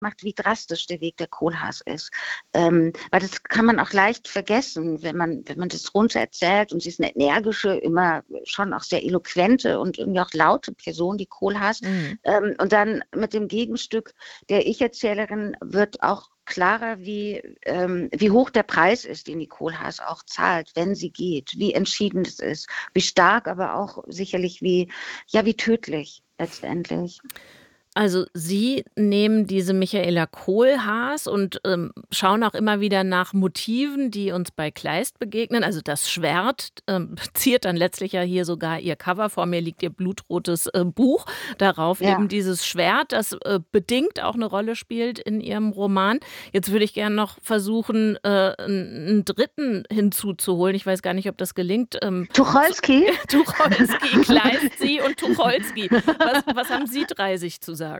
macht, wie drastisch der Weg der Kohlhaas ist. Weil das kann man auch leicht vergessen, wenn man das runter erzählt. Und sie ist eine energische, immer schon auch sehr eloquente und irgendwie auch laute Person, die Kohlhaas. Mhm. Und dann mit dem Gegenstück der Ich-Erzählerin wird auch klarer, wie hoch der Preis ist, den die Kohlhaas auch zahlt, wenn sie geht, wie entschieden es ist, wie stark, aber auch sicherlich wie tödlich letztendlich. Also Sie nehmen diese Michaela Kohlhaas und schauen auch immer wieder nach Motiven, die uns bei Kleist begegnen. Also das Schwert ziert dann letztlich ja hier sogar ihr Cover. Vor mir liegt ihr blutrotes Buch. Darauf eben Ja. dieses Schwert, das bedingt auch eine Rolle spielt in Ihrem Roman. Jetzt würde ich gerne noch versuchen, einen dritten hinzuzuholen. Ich weiß gar nicht, ob das gelingt. Tucholsky? Tucholsky, Kleist, Sie und Tucholsky. Was haben Sie drei sich zu sagen?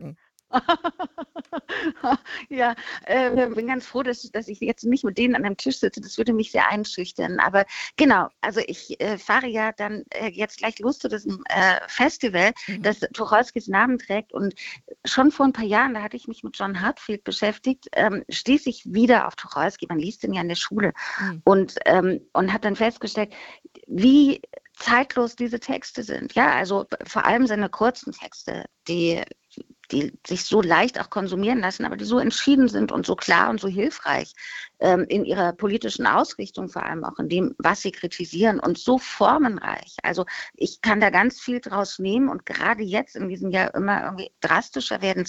Ja, bin ganz froh, dass ich jetzt nicht mit denen an einem Tisch sitze. Das würde mich sehr einschüchtern. Aber genau, also ich fahre ja dann jetzt gleich los zu diesem Festival, Mhm. das Tucholskys Namen trägt. Und schon vor ein paar Jahren, da hatte ich mich mit John Heartfield beschäftigt, stieß ich wieder auf Tucholsky. Man liest ihn ja in der Schule. Mhm. Und habe dann festgestellt, wie zeitlos diese Texte sind. Ja, also vor allem seine kurzen Texte, die sich so leicht auch konsumieren lassen, aber die so entschieden sind und so klar und so hilfreich in ihrer politischen Ausrichtung, vor allem auch in dem, was sie kritisieren und so formenreich. Also ich kann da ganz viel draus nehmen und gerade jetzt in diesen ja immer irgendwie drastischer werdenden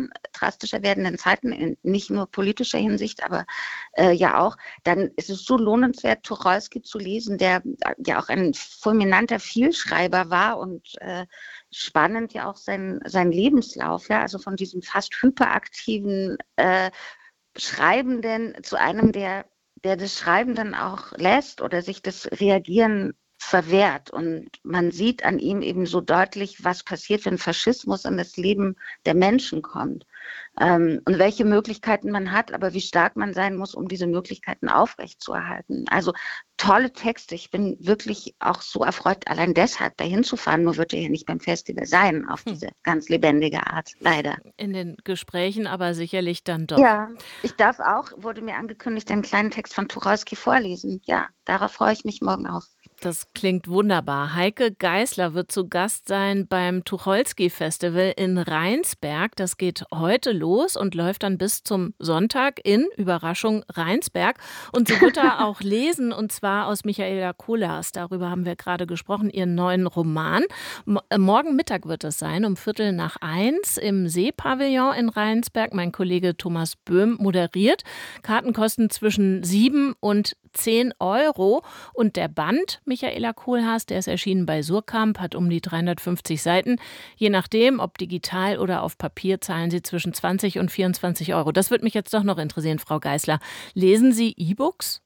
Zeiten, in nicht nur politischer Hinsicht, aber ja auch, dann ist es so lohnenswert, Tucholsky zu lesen, der ja auch ein fulminanter Vielschreiber war und spannend ja auch sein Lebenslauf, ja, also von diesem fast hyperaktiven Schreibenden zu einem, der das Schreiben dann auch lässt oder sich das Reagieren verwehrt. Und man sieht an ihm eben so deutlich, was passiert, wenn Faschismus in das Leben der Menschen kommt. Und welche Möglichkeiten man hat, aber wie stark man sein muss, um diese Möglichkeiten aufrechtzuerhalten. Also tolle Texte. Ich bin wirklich auch so erfreut, allein deshalb dahin zu fahren. Nur wird er ja nicht beim Festival sein, auf diese ganz lebendige Art, leider. In den Gesprächen aber sicherlich dann doch. Ja, ich darf auch, wurde mir angekündigt, einen kleinen Text von Tucholsky vorlesen. Ja, darauf freue ich mich morgen auf. Das klingt wunderbar. Heike Geisler wird zu Gast sein beim Tucholsky-Festival in Rheinsberg. Das geht heute los und läuft dann bis zum Sonntag in, Überraschung, Rheinsberg. Und sie wird da auch lesen, und zwar aus Michaela Kohlhaas. Darüber haben wir gerade gesprochen, ihren neuen Roman. Morgen Mittag wird es sein, um 12:45 im Seepavillon in Rheinsberg. Mein Kollege Thomas Böhm moderiert. Karten kosten zwischen 7 und 10 Euro. Und der Band Michaela Kohlhaas, der ist erschienen bei Surkamp, hat um die 350 Seiten. Je nachdem, ob digital oder auf Papier, zahlen Sie zwischen 20 und 24 Euro. Das würde mich jetzt doch noch interessieren, Frau Geisler. Lesen Sie E-Books?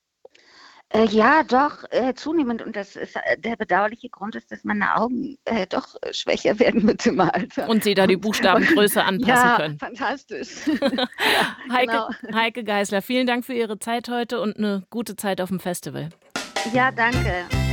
Ja, doch, zunehmend. Und das ist, der bedauerliche Grund ist, dass meine Augen doch schwächer werden mit dem Alter. Und Sie da die Buchstabengröße anpassen Ja, können. fantastisch. Ja, Heike, genau. Heike Geisler, vielen Dank für Ihre Zeit heute und eine gute Zeit auf dem Festival. Ja, danke.